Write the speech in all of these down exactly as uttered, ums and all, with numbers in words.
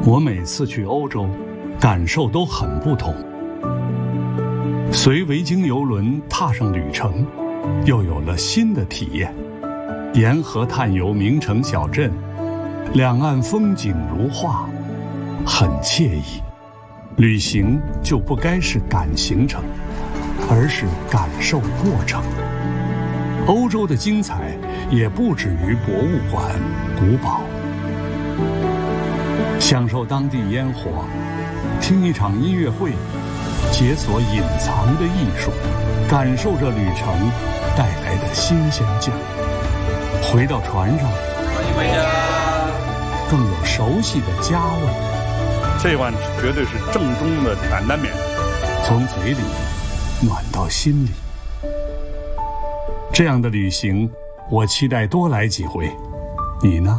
我每次去欧洲，感受都很不同。随维京游轮踏上旅程，又有了新的体验。沿河探游名城小镇，两岸风景如画，很惬意。旅行就不该是赶行程，而是感受过程。欧洲的精彩也不止于博物馆、古堡。享受当地烟火，听一场音乐会，解锁隐藏的艺术，感受着旅程带来的新鲜劲。回到船上， 欢迎回家， 更有熟悉的家味。 这碗绝对是正宗的担担面， 从嘴里暖到心里。这样的旅行，我期待多来几回。你呢？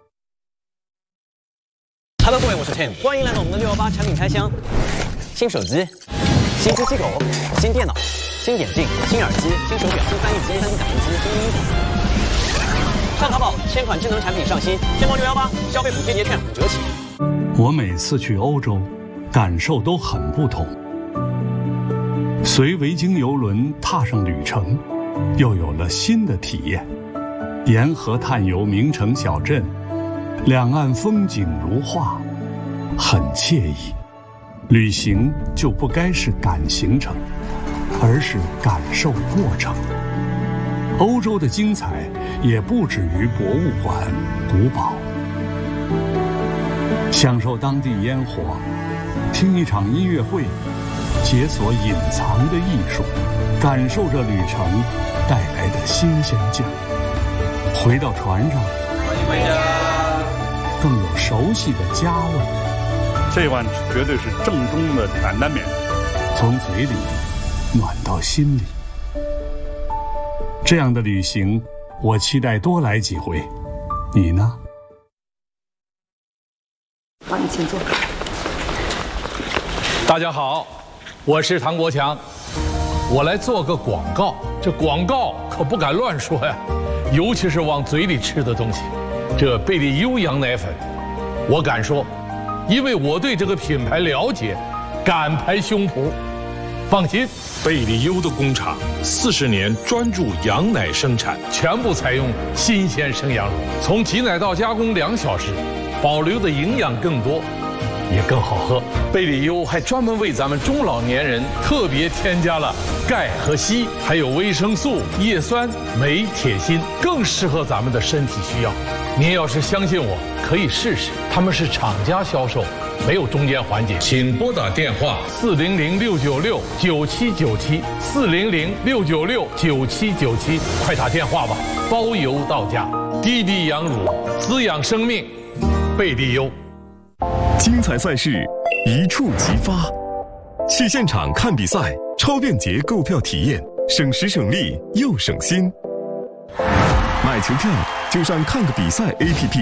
Hello， 各位，我是 Tim， 欢迎来到我们的六一八产品开箱。新手机、新吸气口、新电脑、新眼镜、新耳机、新手表、新翻译机、三 D 打印机、新衣服。上淘宝，千款智能产品上新，天猫六一八消费补贴节券五折起。 我每次去欧洲，感受都很不同。随维京游轮踏上旅程，又有了新的体验。沿河探游名城小镇，两岸风景如画，很惬意。旅行就不该是赶行程，而是感受过程。欧洲的精彩也不止于博物馆、古堡。享受当地烟火，听一场音乐会，解锁隐藏的艺术，感受着旅程带来的新鲜劲。回到船上， 欢迎回家， 更有熟悉的家味。 这碗绝对是正宗的担担面， 从嘴里暖到心里。这样的旅行，我期待多来几回。你呢？ 好，你请坐。 大家好，我是唐国强，我来做个广告。这广告可不敢乱说呀，尤其是往嘴里吃的东西。这贝利优羊奶粉，我敢说，因为我对这个品牌了解，敢拍胸脯。放心， 贝利优的工厂四十年专注羊奶生产， 全部采用新鲜生羊乳，从挤奶到加工两小时，保留的营养更多，也更好喝。贝利优还专门为咱们中老年人特别添加了钙和硒，还有维生素、叶酸、镁、铁、锌，更适合咱们的身体需要。您要是相信我，可以试试。他们是厂家销售，没有中间环节。 请拨打电话四零零六九六九七九七四零零六九六九七九七，快打电话吧，包邮到家。低低羊乳，滋养生命，贝利优。 精彩赛事一触即发，去现场看比赛，超便捷购票体验，省时省力又省心。买球票就上看个比赛 A P P。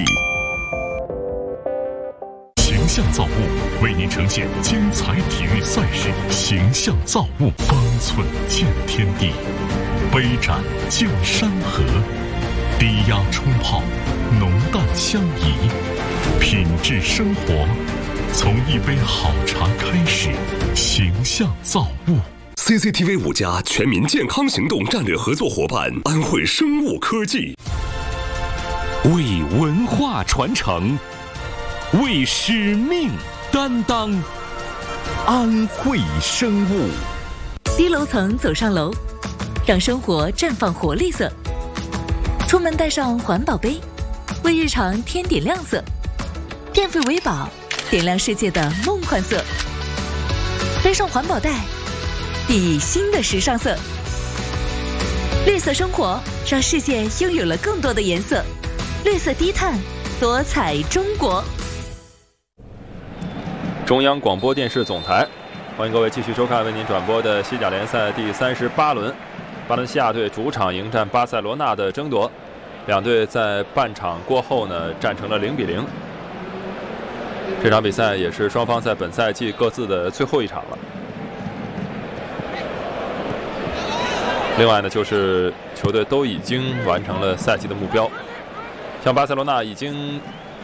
形象造物为您呈现精彩体育赛事，形象造物，方寸见天地，杯盏见山河，低压冲泡，浓淡相宜，品质生活，从一杯好茶开始。形象造物。 C C T V 五家全民健康行动战略合作伙伴安徽生物科技， 为文化传承，为使命担当，安徽生物。 低楼层走上楼，让生活绽放活力色。出门带上环保杯，为日常添点亮色。电费为宝，点亮世界的梦幻色。背上环保袋，熠熠新的时尚色。绿色生活，让世界拥有了更多的颜色。绿色低碳，多彩中国。 中央广播电视总台，欢迎各位继续收看为您转播的西甲联赛第三十八轮，巴伦西亚队主场迎战巴塞罗那的争夺。两队在半场过后呢，战成了零比零。这场比赛也是双方在本赛季各自的最后一场了。另外呢，就是球队都已经完成了赛季的目标，像巴塞罗那已经